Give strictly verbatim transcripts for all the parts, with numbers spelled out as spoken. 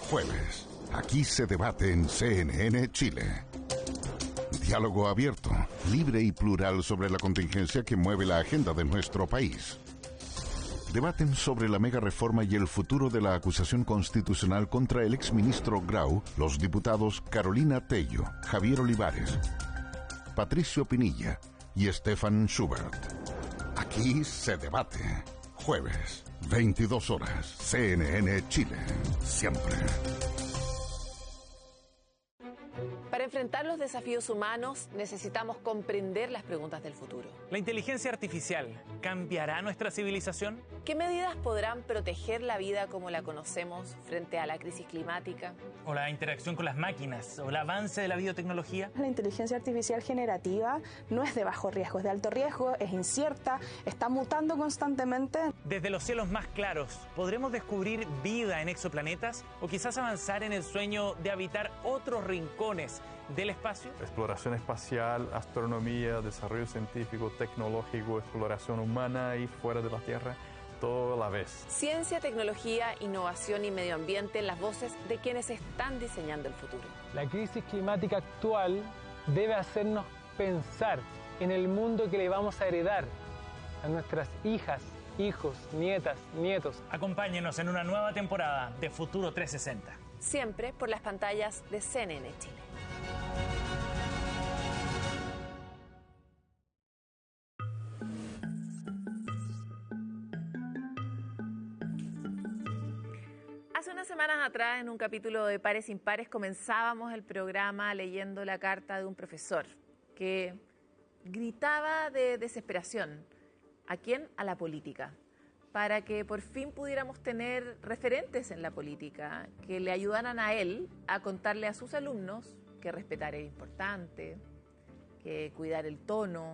jueves. Aquí se debate en C N N Chile. Diálogo abierto, libre y plural sobre la contingencia que mueve la agenda de nuestro país. Debaten sobre la mega reforma y el futuro de la acusación constitucional contra el exministro Grau los diputados Carolina Tello, Javier Olivares, Patricio Pinilla y Stefan Schubert. Aquí se debate. Jueves, veintidós horas, C N N Chile. Siempre. Para enfrentar los desafíos humanos, necesitamos comprender las preguntas del futuro. ¿La inteligencia artificial cambiará nuestra civilización? ¿Qué medidas podrán proteger la vida como la conocemos frente a la crisis climática? ¿O la interacción con las máquinas? ¿O el avance de la biotecnología? La inteligencia artificial generativa no es de bajo riesgo, es de alto riesgo, es incierta, está mutando constantemente. Desde los cielos más claros, ¿podremos descubrir vida en exoplanetas? ¿O quizás avanzar en el sueño de habitar otros rincones del espacio? Exploración espacial, astronomía, desarrollo científico, tecnológico, exploración humana y fuera de la Tierra, todo a la vez. Ciencia, tecnología, innovación y medio ambiente, las voces de quienes están diseñando el futuro. La crisis climática actual debe hacernos pensar en el mundo que le vamos a heredar a nuestras hijas, hijos, nietas, nietos. Acompáñenos en una nueva temporada de Futuro trescientos sesenta. Siempre por las pantallas de C N N Chile. Hace unas semanas atrás, en un capítulo de Pares Impares, comenzábamos el programa leyendo la carta de un profesor que gritaba de desesperación. ¿A quién? A la política. Para que por fin pudiéramos tener referentes en la política que le ayudaran a él a contarle a sus alumnos que respetar era importante, que cuidar el tono,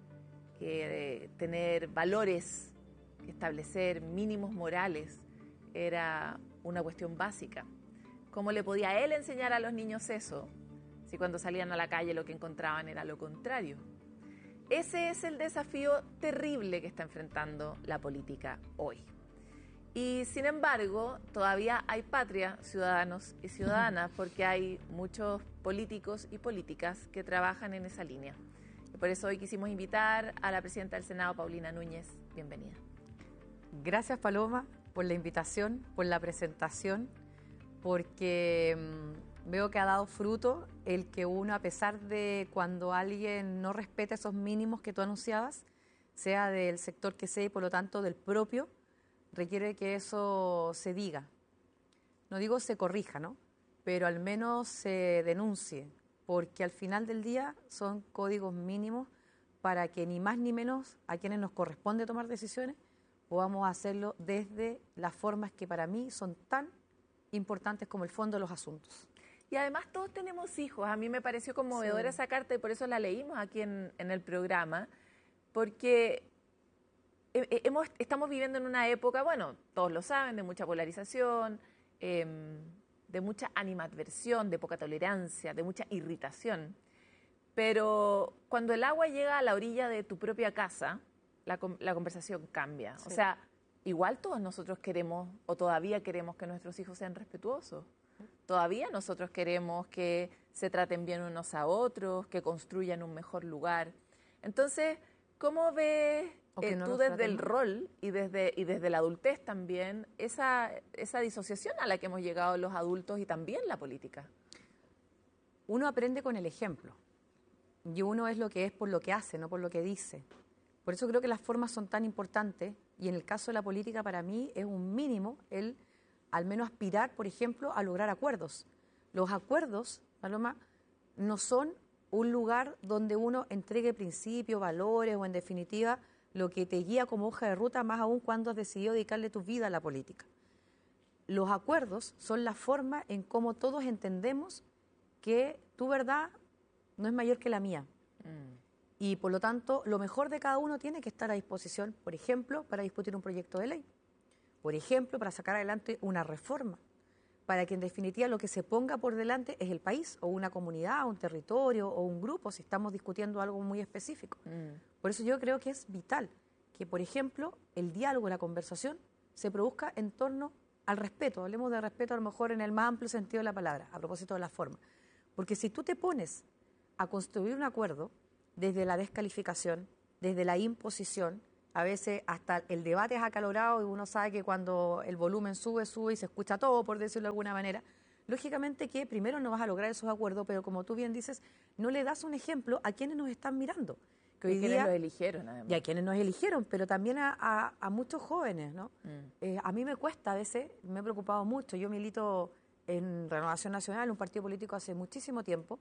que tener valores, que establecer mínimos morales era una cuestión básica. ¿Cómo le podía él enseñar a los niños eso si cuando salían a la calle lo que encontraban era lo contrario? Ese es el desafío terrible que está enfrentando la política hoy. Y sin embargo, todavía hay patria, ciudadanos y ciudadanas, porque hay muchos políticos y políticas que trabajan en esa línea. Y por eso hoy quisimos invitar a la presidenta del Senado, Paulina Núñez. Bienvenida. Gracias, Paloma, por la invitación, por la presentación, porque mmm, veo que ha dado fruto el que uno, a pesar de cuando alguien no respeta esos mínimos que tú anunciabas, sea del sector que sea y por lo tanto del propio, requiere que eso se diga. No digo se corrija, ¿no? Pero al menos se denuncie, porque al final del día son códigos mínimos para que ni más ni menos a quienes nos corresponde tomar decisiones podamos hacerlo desde las formas que para mí son tan importantes como el fondo de los asuntos. Y además todos tenemos hijos. A mí me pareció conmovedora sí. esa carta y por eso la leímos aquí en, en el programa, porque hemos, estamos viviendo en una época, bueno, todos lo saben, de mucha polarización, eh, de mucha animadversión, de poca tolerancia, de mucha irritación. Pero cuando el agua llega a la orilla de tu propia casa, la, la conversación cambia. Sí. O sea, igual todos nosotros queremos o todavía queremos que nuestros hijos sean respetuosos. Todavía nosotros queremos que se traten bien unos a otros, que construyan un mejor lugar. Entonces, ¿cómo ves eh, no tú desde el rol y desde, y desde la adultez también esa, esa disociación a la que hemos llegado los adultos y también la política? Uno aprende con el ejemplo y uno es lo que es por lo que hace, no por lo que dice. Por eso creo que las formas son tan importantes y en el caso de la política para mí es un mínimo el al menos aspirar, por ejemplo, a lograr acuerdos. Los acuerdos, Paloma, no son un lugar donde uno entregue principios, valores o en definitiva lo que te guía como hoja de ruta, más aún cuando has decidido dedicarle tu vida a la política. Los acuerdos son la forma en cómo todos entendemos que tu verdad no es mayor que la mía. Mm. Y por lo tanto, lo mejor de cada uno tiene que estar a disposición, por ejemplo, para discutir un proyecto de ley. Por ejemplo, para sacar adelante una reforma, para que en definitiva lo que se ponga por delante es el país, o una comunidad, un territorio, o un grupo, si estamos discutiendo algo muy específico. Mm. Por eso yo creo que es vital que, por ejemplo, el diálogo, la conversación, se produzca en torno al respeto, hablemos de respeto a lo mejor en el más amplio sentido de la palabra, a propósito de la forma. Porque si tú te pones a construir un acuerdo desde la descalificación, desde la imposición, a veces hasta el debate es acalorado y uno sabe que cuando el volumen sube, sube y se escucha todo, por decirlo de alguna manera, lógicamente que primero no vas a lograr esos acuerdos, pero como tú bien dices, no le das un ejemplo a quienes nos están mirando. Que hoy y quienes los eligieron, además. Y a quienes nos eligieron, pero también a, a, a muchos jóvenes, ¿no? Mm. Eh, a mí me cuesta a veces, me he preocupado mucho. Yo milito en Renovación Nacional, un partido político hace muchísimo tiempo,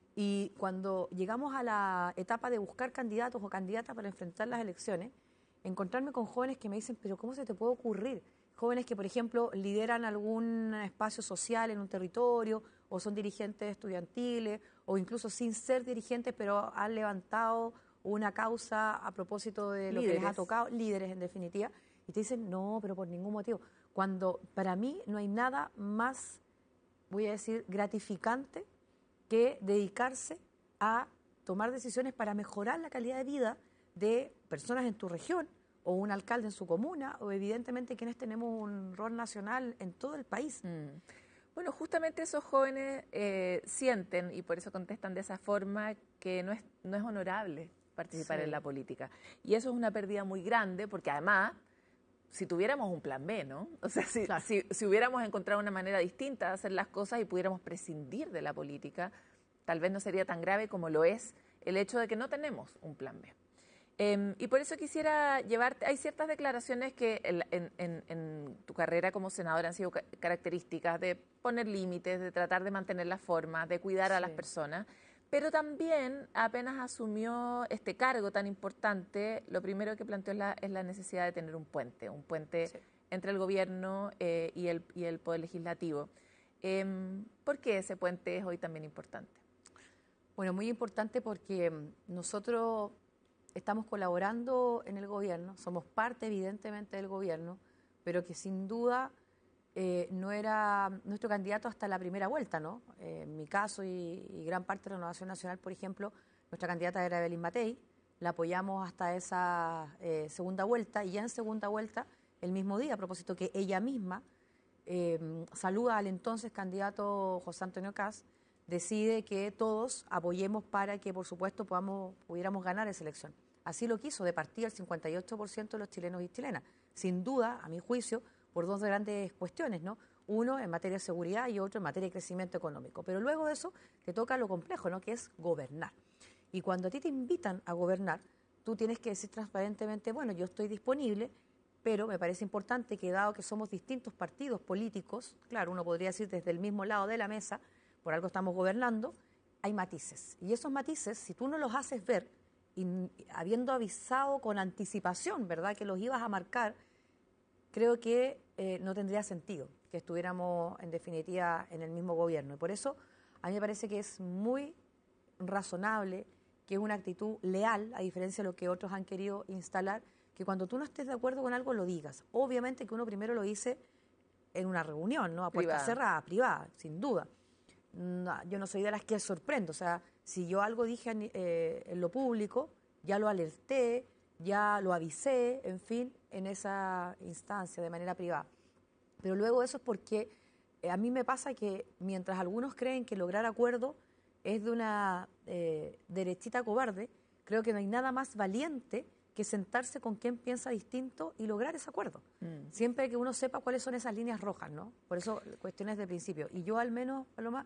y cuando llegamos a la etapa de buscar candidatos o candidatas para enfrentar las elecciones, encontrarme con jóvenes que me dicen, pero ¿cómo se te puede ocurrir? Jóvenes que, por ejemplo, lideran algún espacio social en un territorio, o son dirigentes estudiantiles, o incluso sin ser dirigentes, pero han levantado una causa a propósito de lo líderes. que les ha tocado, líderes en definitiva, y te dicen, no, pero por ningún motivo. Cuando para mí no hay nada más, voy a decir, gratificante que dedicarse a tomar decisiones para mejorar la calidad de vida de personas en tu región, o un alcalde en su comuna, o evidentemente quienes tenemos un rol nacional en todo el país. Mm. Bueno, justamente esos jóvenes eh, sienten, y por eso contestan de esa forma, que no es, no es honorable participar sí. en la política. Y eso es una pérdida muy grande, porque además, si tuviéramos un plan B, ¿no? O sea, si, claro. si, si hubiéramos encontrado una manera distinta de hacer las cosas y pudiéramos prescindir de la política, tal vez no sería tan grave como lo es el hecho de que no tenemos un plan B. Eh, y por eso quisiera llevarte, hay ciertas declaraciones que en, en, en tu carrera como senadora han sido ca características de poner límites, de tratar de mantener la forma, de cuidar sí. a las personas, pero también apenas asumió este cargo tan importante, lo primero que planteó es la, es la necesidad de tener un puente, un puente sí. entre el gobierno eh, y, el, y el Poder Legislativo. Eh, ¿Por qué ese puente es hoy también importante? Bueno, muy importante porque nosotros estamos colaborando en el gobierno, somos parte evidentemente del gobierno, pero que sin duda eh, no era nuestro candidato hasta la primera vuelta, ¿no? Eh, en mi caso y, y gran parte de la Renovación Nacional, por ejemplo, nuestra candidata era Evelyn Matei, la apoyamos hasta esa eh, segunda vuelta, y ya en segunda vuelta, el mismo día, a propósito que ella misma eh, saluda al entonces candidato José Antonio Kast, decide que todos apoyemos para que, por supuesto, podamos, pudiéramos ganar esa elección. Así lo quiso de partida el cincuenta y ocho por ciento de los chilenos y chilenas. Sin duda, a mi juicio, por dos grandes cuestiones, ¿no? Uno en materia de seguridad y otro en materia de crecimiento económico. Pero luego de eso te toca lo complejo, ¿no? Que es gobernar. Y cuando a ti te invitan a gobernar, tú tienes que decir transparentemente, bueno, yo estoy disponible, pero me parece importante que dado que somos distintos partidos políticos, claro, uno podría decir desde el mismo lado de la mesa, por algo estamos gobernando, hay matices. Y esos matices, si tú no los haces ver, y habiendo avisado con anticipación, ¿verdad?, que los ibas a marcar, creo que eh, no tendría sentido que estuviéramos, en definitiva, en el mismo gobierno. Y por eso, a mí me parece que es muy razonable, que es una actitud leal, a diferencia de lo que otros han querido instalar, que cuando tú no estés de acuerdo con algo, lo digas. Obviamente que uno primero lo dice en una reunión, ¿no?, a puerta cerrada, privada, sin duda. No, yo no soy de las que sorprendo, o sea, si yo algo dije en, eh, en lo público, ya lo alerté, ya lo avisé, en fin, en esa instancia de manera privada. Pero luego eso es porque eh, a mí me pasa que mientras algunos creen que lograr acuerdo es de una eh, derechita cobarde, creo que no hay nada más valiente que sentarse con quien piensa distinto y lograr ese acuerdo. Mm. Siempre que uno sepa cuáles son esas líneas rojas, ¿no? Por eso, cuestiones de principio. Y yo al menos, Paloma,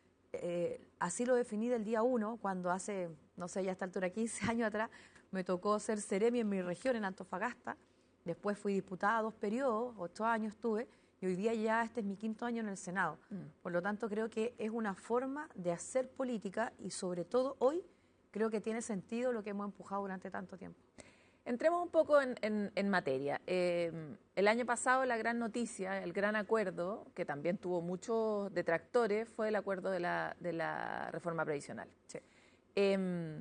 Eh, así lo definí del día uno, cuando hace, no sé, ya a esta altura, quince años atrás, me tocó ser seremi en mi región, en Antofagasta. Después fui diputada dos periodos, ocho años tuve, y hoy día ya este es mi quinto año en el Senado. Mm. Por lo tanto, creo que es una forma de hacer política y, sobre todo, hoy creo que tiene sentido lo que hemos empujado durante tanto tiempo. Entremos un poco en, en, en materia. Eh, el año pasado la gran noticia, el gran acuerdo, que también tuvo muchos detractores, fue el acuerdo de la, de la reforma previsional. Sí. Eh,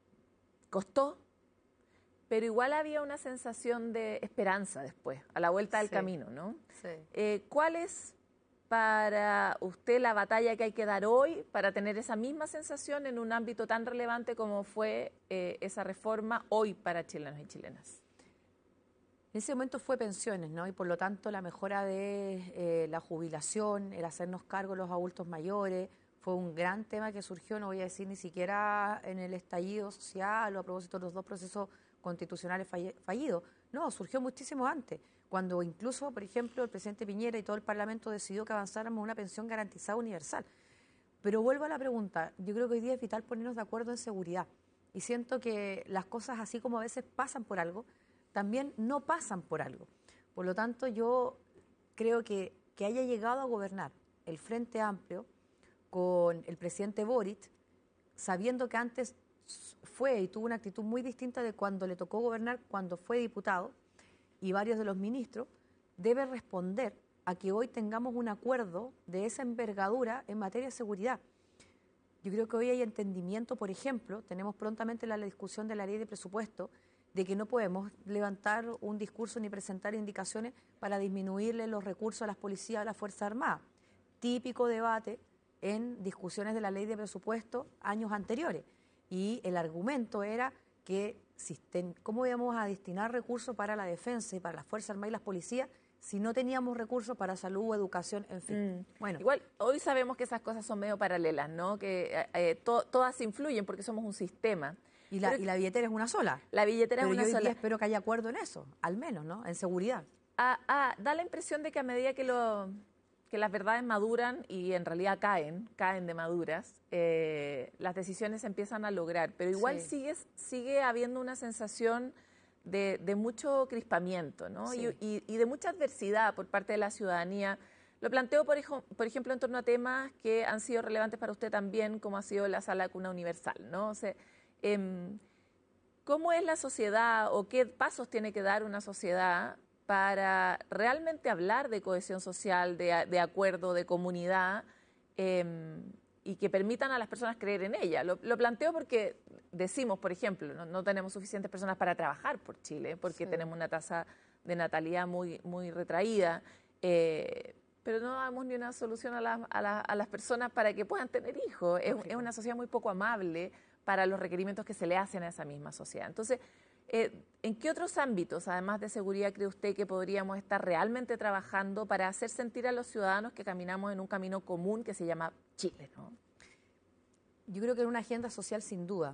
costó, pero igual había una sensación de esperanza después, a la vuelta del sí. camino, ¿no? Sí. Eh, ¿Cuál es para usted la batalla que hay que dar hoy para tener esa misma sensación en un ámbito tan relevante como fue eh, esa reforma hoy para chilenos y chilenas? En ese momento fue pensiones, ¿no? Y por lo tanto la mejora de eh, la jubilación, el hacernos cargo de los adultos mayores, fue un gran tema que surgió, no voy a decir ni siquiera en el estallido social o a propósito de los dos procesos constitucionales fallidos. No, surgió muchísimo antes, cuando incluso, por ejemplo, el presidente Piñera y todo el Parlamento decidió que avanzáramos a una pensión garantizada universal. Pero vuelvo a la pregunta, yo creo que hoy día es vital ponernos de acuerdo en seguridad. Y siento que las cosas, así como a veces pasan por algo, también no pasan por algo. Por lo tanto, yo creo que, que haya llegado a gobernar el Frente Amplio con el presidente Boric, sabiendo que antes fue y tuvo una actitud muy distinta de cuando le tocó gobernar, cuando fue diputado, y varios de los ministros, debe responder a que hoy tengamos un acuerdo de esa envergadura en materia de seguridad. Yo creo que hoy hay entendimiento, por ejemplo, tenemos prontamente la discusión de la ley de presupuesto, de que no podemos levantar un discurso ni presentar indicaciones para disminuirle los recursos a las policías, a las Fuerzas Armadas. Típico debate en discusiones de la ley de presupuesto años anteriores. Y el argumento era que si ten, cómo íbamos a destinar recursos para la defensa y para las Fuerzas Armadas y las policías si no teníamos recursos para salud, educación, en fin. Mm. Bueno, igual hoy sabemos que esas cosas son medio paralelas, ¿no? Que eh, to, todas influyen porque somos un sistema. Y la, y la billetera es una sola. La billetera Pero es una yo hoy sola. día espero que haya acuerdo en eso, al menos, ¿no? En seguridad. Ah, ah, da la impresión de que a medida que, lo, que las verdades maduran y en realidad caen, caen de maduras, eh, las decisiones se empiezan a lograr. Pero igual Sí. sigue, sigue habiendo una sensación de, de mucho crispamiento, ¿no? Sí. Y, y, y de mucha adversidad por parte de la ciudadanía. Lo planteo, por, ej por ejemplo, en torno a temas que han sido relevantes para usted también, como ha sido la sala de cuna universal, ¿no? O sea, eh, ¿cómo es la sociedad o qué pasos tiene que dar una sociedad para realmente hablar de cohesión social, de, de acuerdo, de comunidad, eh, y que permitan a las personas creer en ella? Lo, lo planteo porque decimos, por ejemplo, no, no tenemos suficientes personas para trabajar por Chile, porque Sí. tenemos una tasa de natalidad muy, muy retraída, eh, pero no damos ni una solución a, la, a, la, a las personas para que puedan tener hijos. Es, es una sociedad muy poco amable para los requerimientos que se le hacen a esa misma sociedad. Entonces, eh, ¿en qué otros ámbitos, además de seguridad, cree usted que podríamos estar realmente trabajando para hacer sentir a los ciudadanos que caminamos en un camino común que se llama Chile, ¿no? Yo creo que en una agenda social, sin duda.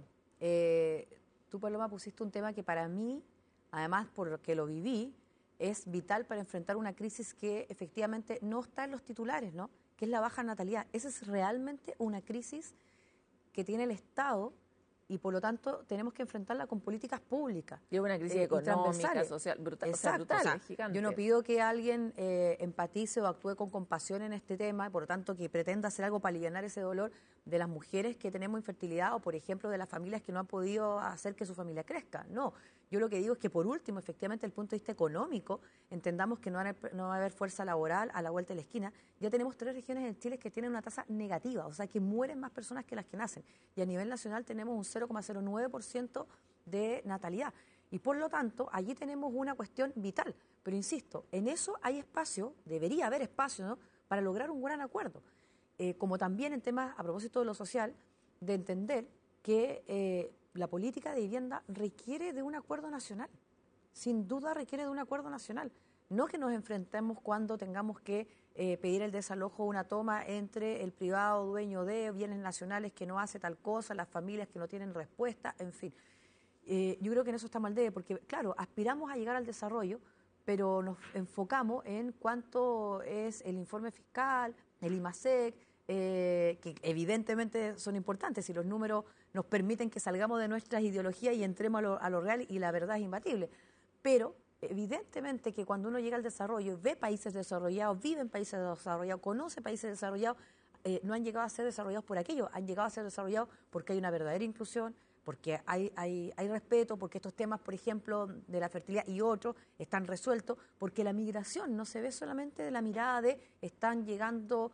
Eh, tú, Paloma, pusiste un tema que para mí, además porque lo viví, es vital para enfrentar una crisis que efectivamente no está en los titulares, ¿no? Que es la baja natalidad. Esa es realmente una crisis que tiene el Estado y por lo tanto tenemos que enfrentarla con políticas públicas. Y es una crisis eh, y económica, transversales. social, brutal, o sea, Exacto, brutal, o sea, es gigante. yo no pido que alguien eh, empatice o actúe con compasión en este tema, por lo tanto que pretenda hacer algo para aliviar ese dolor de las mujeres que tenemos infertilidad o, por ejemplo, de las familias que no han podido hacer que su familia crezca. No, yo lo que digo es que, por último, efectivamente, desde el punto de vista económico, entendamos que no va, a haber, no va a haber fuerza laboral a la vuelta de la esquina. Ya tenemos tres regiones en Chile que tienen una tasa negativa, o sea, que mueren más personas que las que nacen. Y a nivel nacional tenemos un cero coma cero nueve por ciento de natalidad. Y por lo tanto, allí tenemos una cuestión vital. Pero insisto, en eso hay espacio, debería haber espacio, ¿no?, para lograr un gran acuerdo. Eh, como también en temas, a propósito de lo social, de entender que eh, la política de vivienda requiere de un acuerdo nacional. Sin duda requiere de un acuerdo nacional. No que nos enfrentemos cuando tengamos que eh, pedir el desalojo o una toma entre el privado dueño de bienes nacionales que no hace tal cosa, las familias que no tienen respuesta, en fin. Eh, yo creo que en eso está mal debe, porque claro, aspiramos a llegar al desarrollo, pero nos enfocamos en cuánto es el informe fiscal, el IMASEC, eh, que evidentemente son importantes y los números nos permiten que salgamos de nuestras ideologías y entremos a lo, a lo real y la verdad es imbatible. Pero evidentemente que cuando uno llega al desarrollo, ve países desarrollados, vive en países desarrollados, conoce países desarrollados, eh, no han llegado a ser desarrollados por aquello, han llegado a ser desarrollados porque hay una verdadera inclusión, porque hay, hay, hay respeto, porque estos temas, por ejemplo, de la fertilidad y otros, están resueltos, porque la migración no se ve solamente de la mirada de están llegando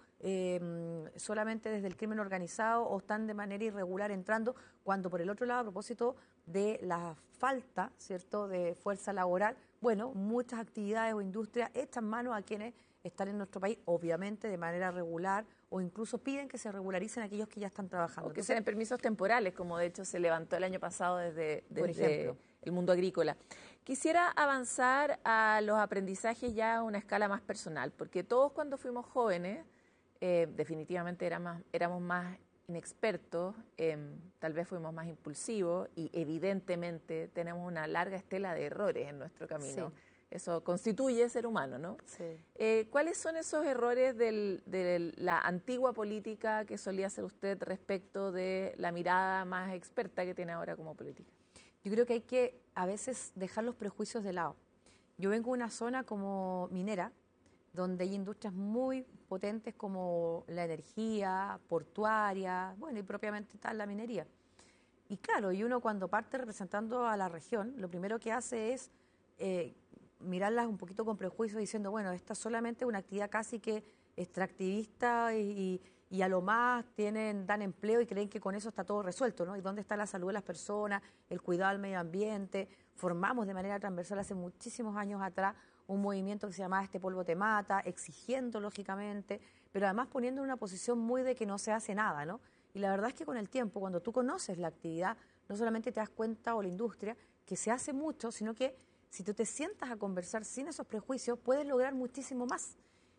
eh, solamente desde el crimen organizado o están de manera irregular entrando, cuando por el otro lado, a propósito de la falta, ¿cierto?, de fuerza laboral, bueno, muchas actividades o industrias echan mano a quienes están en nuestro país, obviamente de manera regular, o incluso piden que se regularicen aquellos que ya están trabajando. O que Entonces, sean permisos temporales, como de hecho se levantó el año pasado desde, Por desde ejemplo. el mundo agrícola. Quisiera avanzar a los aprendizajes ya a una escala más personal, porque todos cuando fuimos jóvenes, eh, definitivamente era más, éramos más inexpertos, eh, tal vez fuimos más impulsivos y evidentemente tenemos una larga estela de errores en nuestro camino. Sí. Eso constituye ser humano, ¿no? Sí. Eh, ¿Cuáles son esos errores del, de la antigua política que solía hacer usted respecto de la mirada más experta que tiene ahora como política? Yo creo que hay que a veces dejar los prejuicios de lado. Yo vengo de una zona como minera, donde hay industrias muy potentes como la energía, portuaria, bueno, y propiamente tal la minería. Y claro, y uno cuando parte representando a la región, lo primero que hace es eh, mirarlas un poquito con prejuicio, diciendo, bueno, esta es solamente una actividad casi que extractivista y, y a lo más tienen, dan empleo y creen que con eso está todo resuelto, ¿no? ¿Y dónde está la salud de las personas, el cuidado del medio ambiente? Formamos de manera transversal hace muchísimos años atrás un movimiento que se llamaba Este polvo te mata, exigiendo lógicamente, pero además poniendo en una posición muy de que no se hace nada, ¿no? Y la verdad es que con el tiempo, cuando tú conoces la actividad, no solamente te das cuenta, o la industria, que se hace mucho, sino que si tú te sientas a conversar sin esos prejuicios, puedes lograr muchísimo más.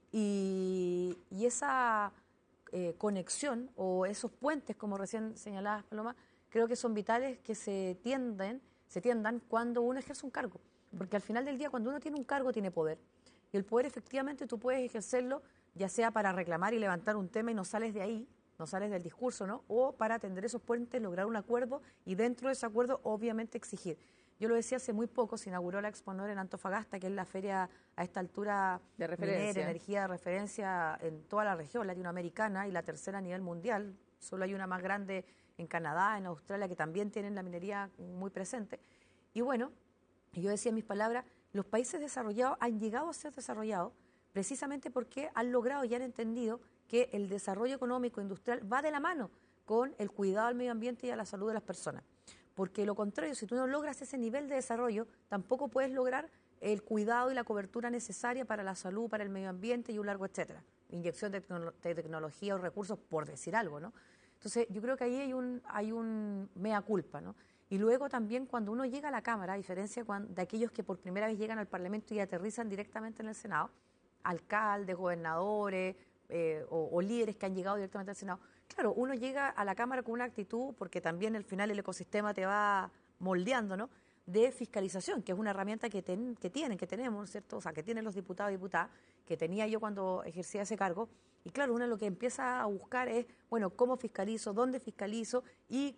Y, y esa eh, conexión o esos puentes, como recién señalabas, Paloma, creo que son vitales que se tienden, se tiendan cuando uno ejerce un cargo. Porque al final del día, cuando uno tiene un cargo, tiene poder. Y el poder, efectivamente, tú puedes ejercerlo, ya sea para reclamar y levantar un tema y no sales de ahí, no sales del discurso, ¿no? O para atender esos puentes, lograr un acuerdo y dentro de ese acuerdo, obviamente, exigir. Yo lo decía hace muy poco, se inauguró la Exponor en Antofagasta, que es la feria a esta altura de referencia. Minera, energía de referencia en toda la región latinoamericana y la tercera a nivel mundial. Solo hay una más grande en Canadá, en Australia, que también tienen la minería muy presente. Y bueno, yo decía en mis palabras, los países desarrollados han llegado a ser desarrollados precisamente porque han logrado y han entendido que el desarrollo económico e industrial va de la mano con el cuidado al medio ambiente y a la salud de las personas. Porque lo contrario, si tú no logras ese nivel de desarrollo, tampoco puedes lograr el cuidado y la cobertura necesaria para la salud, para el medio ambiente y un largo etcétera. Inyección de, tecno de tecnología o recursos, por decir algo, ¿no? Entonces, yo creo que ahí hay un, hay un mea culpa, ¿no? Y luego también cuando uno llega a la Cámara, a diferencia de aquellos que por primera vez llegan al Parlamento y aterrizan directamente en el Senado, alcaldes, gobernadores eh, o, o líderes que han llegado directamente al Senado, claro, uno llega a la Cámara con una actitud, porque también al final el ecosistema te va moldeando, ¿no?, de fiscalización, que es una herramienta que, ten, que tienen, que tenemos, ¿cierto? O sea, que tienen los diputados y diputadas, que tenía yo cuando ejercía ese cargo. Y claro, uno lo que empieza a buscar es, bueno, ¿cómo fiscalizo? ¿Dónde fiscalizo? Y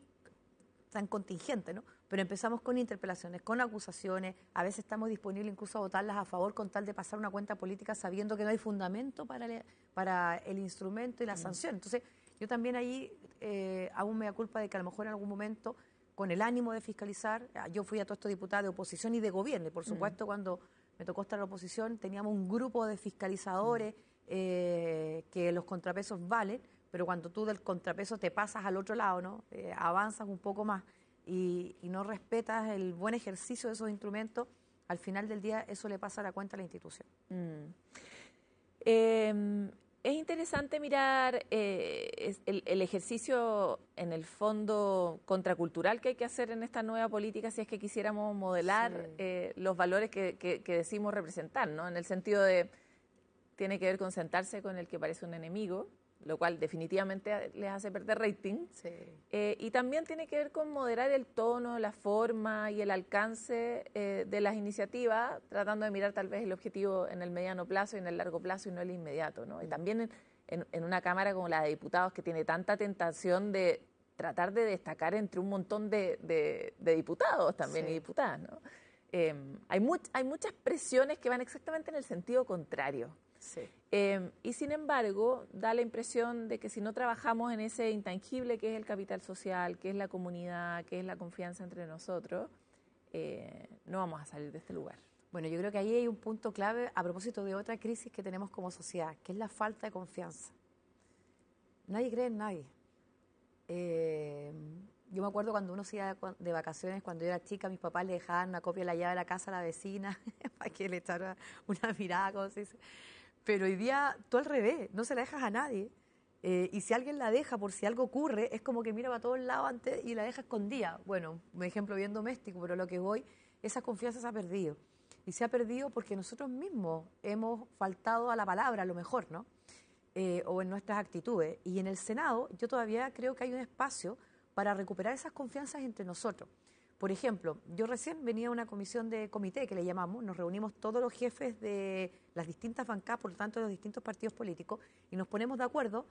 tan contingente, ¿no? Pero empezamos con interpelaciones, con acusaciones, a veces estamos disponibles incluso a votarlas a favor con tal de pasar una cuenta política sabiendo que no hay fundamento para el, para el instrumento y la sanción. Entonces, yo también ahí eh, hago un mea culpa de que a lo mejor en algún momento, con el ánimo de fiscalizar, yo fui a todos estos diputados de oposición y de gobierno, y por supuesto mm. cuando me tocó estar en la oposición teníamos un grupo de fiscalizadores mm. eh, que los contrapesos valen, pero cuando tú del contrapeso te pasas al otro lado, ¿no? Eh, avanzas un poco más y, y no respetas el buen ejercicio de esos instrumentos, al final del día eso le pasa a la cuenta a la institución. Mm. Eh, es interesante mirar eh, el, el ejercicio, en el fondo, contracultural que hay que hacer en esta nueva política si es que quisiéramos modelar sí. eh, los valores que, que, que decimos representar, ¿no? En el sentido de, tiene que ver con sentarse con el que parece un enemigo, lo cual definitivamente les hace perder rating. Sí. Eh, y también tiene que ver con moderar el tono, la forma y el alcance eh, de las iniciativas, tratando de mirar tal vez el objetivo en el mediano plazo y en el largo plazo y no el inmediato, ¿no? Y también en, en, en una Cámara como la de Diputados que tiene tanta tentación de tratar de destacar entre un montón de, de, de diputados también sí. y diputadas, ¿no? Eh, hay, much, hay muchas presiones que van exactamente en el sentido contrario. Sí. Eh, y sin embargo, da la impresión de que si no trabajamos en ese intangible que es el capital social, que es la comunidad, que es la confianza entre nosotros, eh, no vamos a salir de este lugar. Bueno, yo creo que ahí hay un punto clave a propósito de otra crisis que tenemos como sociedad, que es la falta de confianza. Nadie cree en nadie. Eh, yo me acuerdo cuando uno se iba de vacaciones, cuando yo era chica, mis papás le dejaban una copia de la llave de la casa a la vecina para que le echara una mirada, como se dice. Pero hoy día, tú al revés, no se la dejas a nadie. Eh, y si alguien la deja por si algo ocurre, es como que mira para todos lados antes y la deja escondida. Bueno, un ejemplo bien doméstico, pero lo que voy esa confianza se ha perdido. Y se ha perdido porque nosotros mismos hemos faltado a la palabra, a lo mejor, ¿no? Eh, o en nuestras actitudes. Y en el Senado yo todavía creo que hay un espacio para recuperar esas confianzas entre nosotros. Por ejemplo, yo recién venía a una comisión de comité que le llamamos, nos reunimos todos los jefes de las distintas bancadas, por lo tanto de los distintos partidos políticos, y nos ponemos de acuerdo